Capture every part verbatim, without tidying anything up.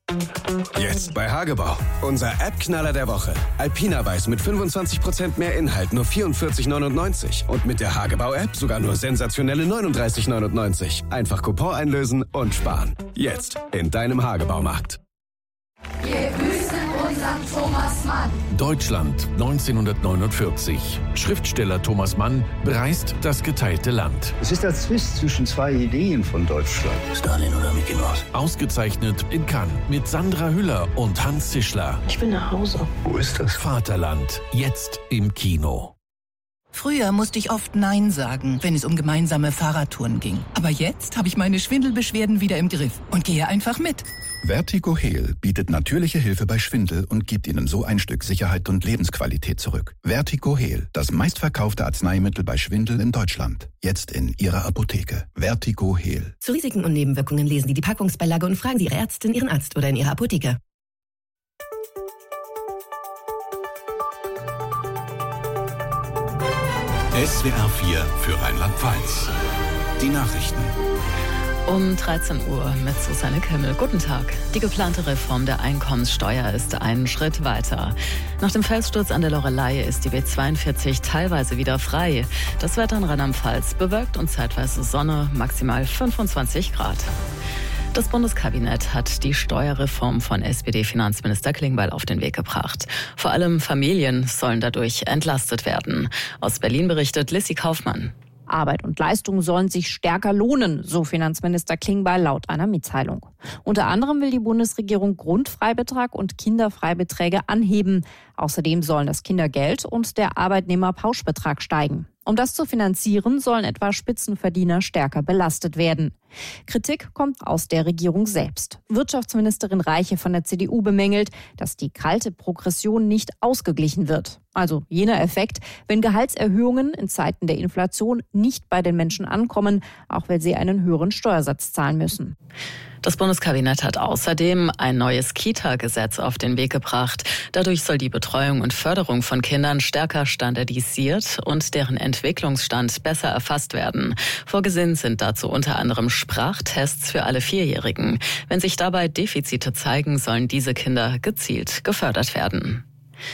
Jetzt bei Hagebau. Unser App-Knaller der Woche. Alpina Weiß mit fünfundzwanzig Prozent mehr Inhalt, nur vierundvierzig neunundneunzig. Und mit der Hagebau-App sogar nur sensationelle neununddreißig neunundneunzig. Einfach Coupon einlösen und sparen. Jetzt in deinem Hagebaumarkt. Wir grüßen unseren Thomas Mann. Deutschland neunzehnhundertneunundvierzig. Schriftsteller Thomas Mann bereist das geteilte Land. Es ist der Zwist zwischen zwei Ideen von Deutschland. Stalin oder Mickey Mouse? Ausgezeichnet in Cannes mit Sandra Hüller und Hans Zischler. Ich will nach Hause. Wo ist das? Vaterland, jetzt im Kino. Früher musste ich oft Nein sagen, wenn es um gemeinsame Fahrradtouren ging. Aber jetzt habe ich meine Schwindelbeschwerden wieder im Griff und gehe einfach mit. Vertigo Heal bietet natürliche Hilfe bei Schwindel und gibt Ihnen so ein Stück Sicherheit und Lebensqualität zurück. Vertigo Heal, das meistverkaufte Arzneimittel bei Schwindel in Deutschland. Jetzt in Ihrer Apotheke. Vertigo Heal. Zu Risiken und Nebenwirkungen lesen Sie die Packungsbeilage und fragen Sie Ihre Ärztin, Ihren Arzt oder in Ihrer Apotheke. S W R vier für Rheinland-Pfalz. Die Nachrichten. Um dreizehn Uhr mit Susanne Kimmel. Guten Tag. Die geplante Reform der Einkommenssteuer ist einen Schritt weiter. Nach dem Felssturz an der Loreley ist die B zweiundvierzig teilweise wieder frei. Das Wetter in Rheinland-Pfalz bewölkt und zeitweise Sonne, maximal fünfundzwanzig Grad. Das Bundeskabinett hat die Steuerreform von S P D-Finanzminister Klingbeil auf den Weg gebracht. Vor allem Familien sollen dadurch entlastet werden. Aus Berlin berichtet Lissy Kaufmann. Arbeit und Leistung sollen sich stärker lohnen, so Finanzminister Klingbeil laut einer Mitteilung. Unter anderem will die Bundesregierung Grundfreibetrag und Kinderfreibeträge anheben. Außerdem sollen das Kindergeld und der Arbeitnehmerpauschbetrag steigen. Um das zu finanzieren, sollen etwa Spitzenverdiener stärker belastet werden. Kritik kommt aus der Regierung selbst. Wirtschaftsministerin Reiche von der C D U bemängelt, dass die kalte Progression nicht ausgeglichen wird. Also jener Effekt, wenn Gehaltserhöhungen in Zeiten der Inflation nicht bei den Menschen ankommen, auch weil sie einen höheren Steuersatz zahlen müssen. Das Bundeskabinett hat außerdem ein neues Kita-Gesetz auf den Weg gebracht. Dadurch soll die Betreuung und Förderung von Kindern stärker standardisiert und deren Entwicklungsstand besser erfasst werden. Vorgesehen sind dazu unter anderem Sprachtests für alle Vierjährigen. Wenn sich dabei Defizite zeigen, sollen diese Kinder gezielt gefördert werden.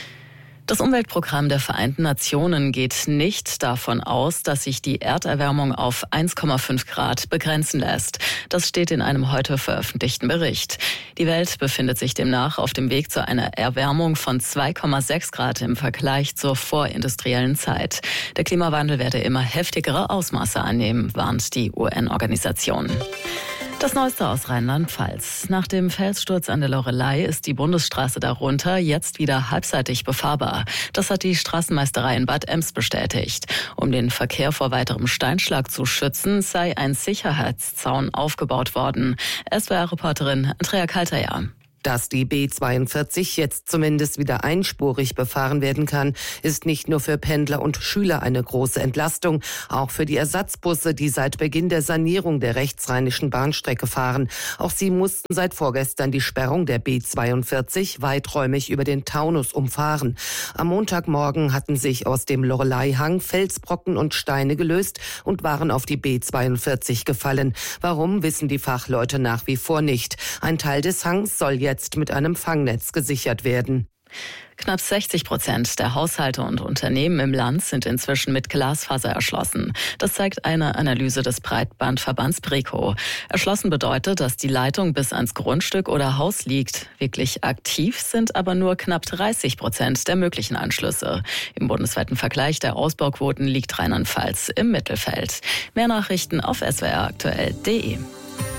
Das Umweltprogramm der Vereinten Nationen geht nicht davon aus, dass sich die Erderwärmung auf eins Komma fünf Grad begrenzen lässt. Das steht in einem heute veröffentlichten Bericht. Die Welt befindet sich demnach auf dem Weg zu einer Erwärmung von zwei Komma sechs Grad im Vergleich zur vorindustriellen Zeit. Der Klimawandel werde immer heftigere Ausmaße annehmen, warnt die U N-Organisation. Das Neueste aus Rheinland-Pfalz. Nach dem Felssturz an der Loreley ist die Bundesstraße darunter jetzt wieder halbseitig befahrbar. Das hat die Straßenmeisterei in Bad Ems bestätigt. Um den Verkehr vor weiterem Steinschlag zu schützen, sei ein Sicherheitszaun aufgebaut worden. S W R-Reporterin Andrea Kalterjahr. Dass die B zweiundvierzig jetzt zumindest wieder einspurig befahren werden kann, ist nicht nur für Pendler und Schüler eine große Entlastung, auch für die Ersatzbusse, die seit Beginn der Sanierung der rechtsrheinischen Bahnstrecke fahren. Auch sie mussten seit vorgestern die Sperrung der B zweiundvierzig weiträumig über den Taunus umfahren. Am Montagmorgen hatten sich aus dem Loreley-Hang Felsbrocken und Steine gelöst und waren auf die B zweiundvierzig gefallen. Warum, wissen die Fachleute nach wie vor nicht. Ein Teil des Hangs soll jetzt mit einem Fangnetz gesichert werden. Knapp sechzig Prozent der Haushalte und Unternehmen im Land sind inzwischen mit Glasfaser erschlossen. Das zeigt eine Analyse des Breitbandverbands BREKO. Erschlossen bedeutet, dass die Leitung bis ans Grundstück oder Haus liegt. Wirklich aktiv sind aber nur knapp dreißig Prozent der möglichen Anschlüsse. Im bundesweiten Vergleich der Ausbauquoten liegt Rheinland-Pfalz im Mittelfeld. Mehr Nachrichten auf s w r aktuell punkt d e.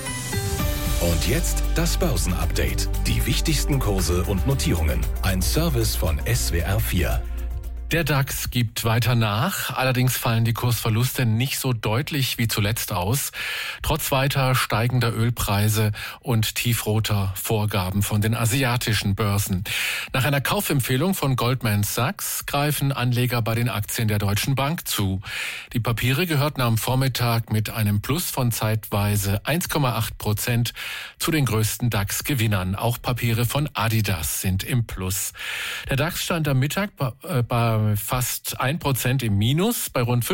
Und jetzt das Börsenupdate. Die wichtigsten Kurse und Notierungen. Ein Service von S W R vier. Der DAX gibt weiter nach, allerdings fallen die Kursverluste nicht so deutlich wie zuletzt aus, trotz weiter steigender Ölpreise und tiefroter Vorgaben von den asiatischen Börsen. Nach einer Kaufempfehlung von Goldman Sachs greifen Anleger bei den Aktien der Deutschen Bank zu. Die Papiere gehörten am Vormittag mit einem Plus von zeitweise eins Komma acht Prozent zu den größten DAX-Gewinnern. Auch Papiere von Adidas sind im Plus. Der DAX stand am Mittag bei äh, fast ein Prozent im Minus bei rund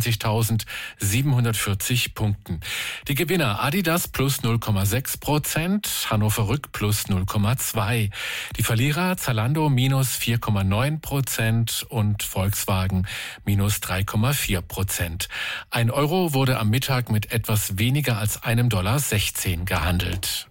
fünfundzwanzigtausendsiebenhundertvierzig Punkten. Die Gewinner Adidas plus null Komma sechs Prozent, Hannover Rück plus null Komma zwei. Die Verlierer Zalando minus vier Komma neun Prozent und Volkswagen minus drei Komma vier Prozent. Ein Euro wurde am Mittag mit etwas weniger als einem Dollar sechzehn gehandelt.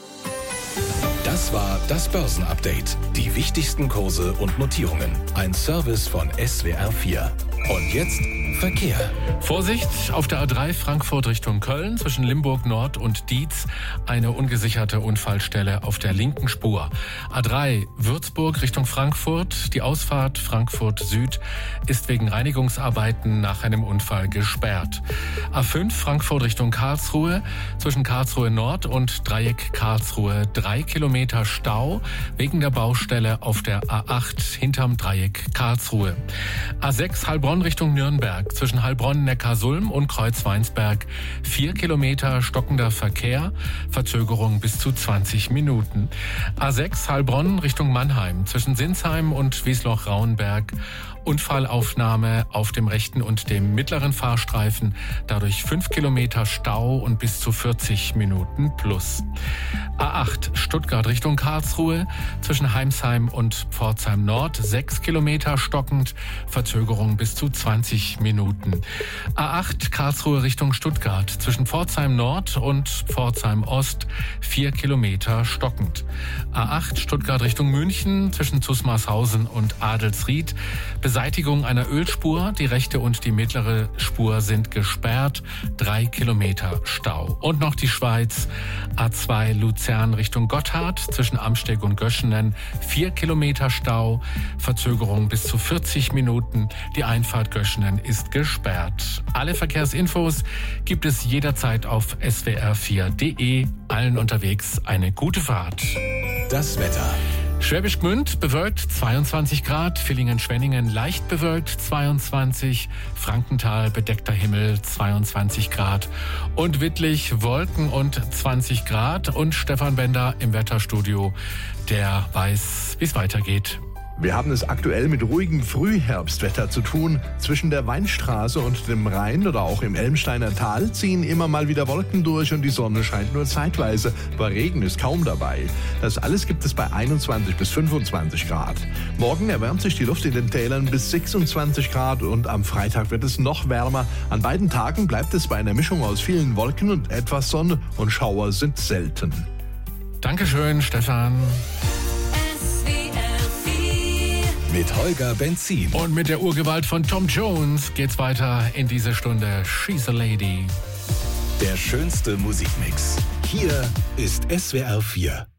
Das war das Börsenupdate. Die wichtigsten Kurse und Notierungen. Ein Service von S W R vier. Und jetzt Verkehr. Vorsicht auf der A drei Frankfurt Richtung Köln zwischen Limburg Nord und Dietz. Eine ungesicherte Unfallstelle auf der linken Spur. A drei Würzburg Richtung Frankfurt. Die Ausfahrt Frankfurt Süd ist wegen Reinigungsarbeiten nach einem Unfall gesperrt. A fünf Frankfurt Richtung Karlsruhe. Zwischen Karlsruhe Nord und Dreieck Karlsruhe drei Kilometer Stau wegen der Baustelle auf der A acht hinterm Dreieck Karlsruhe. A sechs Heilbronn Richtung Nürnberg. Zwischen Heilbronn-Neckarsulm und Kreuzweinsberg vier Kilometer stockender Verkehr, Verzögerung bis zu zwanzig Minuten. A sechs Heilbronn Richtung Mannheim. Zwischen Sinsheim und Wiesloch-Rauenberg Unfallaufnahme auf dem rechten und dem mittleren Fahrstreifen, dadurch fünf Kilometer Stau und bis zu vierzig Minuten plus. A acht Stuttgart Richtung Karlsruhe, zwischen Heimsheim und Pforzheim Nord sechs Kilometer stockend, Verzögerung bis zu zwanzig Minuten. A acht Karlsruhe Richtung Stuttgart, zwischen Pforzheim Nord und Pforzheim Ost vier Kilometer stockend. A acht Stuttgart Richtung München, zwischen Zusmarshausen und Adelsried, Beseitigung einer Ölspur, die rechte und die mittlere Spur sind gesperrt, drei Kilometer Stau. Und noch die Schweiz, A zwei Luzern Richtung Gotthard, zwischen Amsteg und Göschenen, vier Kilometer Stau, Verzögerung bis zu vierzig Minuten, die Einfahrt Göschenen ist gesperrt. Alle Verkehrsinfos gibt es jederzeit auf S W R vier Punkt de. Allen unterwegs eine gute Fahrt. Das Wetter. Schwäbisch Gmünd bewölkt zweiundzwanzig Grad, Villingen-Schwenningen leicht bewölkt zweiundzwanzig, Frankenthal bedeckter Himmel zweiundzwanzig Grad und Wittlich Wolken und zwanzig Grad und Stefan Bender im Wetterstudio, der weiß, wie es weitergeht. Wir haben es aktuell mit ruhigem Frühherbstwetter zu tun. Zwischen der Weinstraße und dem Rhein oder auch im Elmsteiner Tal ziehen immer mal wieder Wolken durch und die Sonne scheint nur zeitweise, aber Regen ist kaum dabei. Das alles gibt es bei einundzwanzig bis fünfundzwanzig Grad. Morgen erwärmt sich die Luft in den Tälern bis sechsundzwanzig Grad und am Freitag wird es noch wärmer. An beiden Tagen bleibt es bei einer Mischung aus vielen Wolken und etwas Sonne und Schauer sind selten. Dankeschön, Stefan. Mit Holger Benzin. Und mit der Urgewalt von Tom Jones geht's weiter in diese Stunde. She's a Lady. Der schönste Musikmix. Hier ist S W R vier.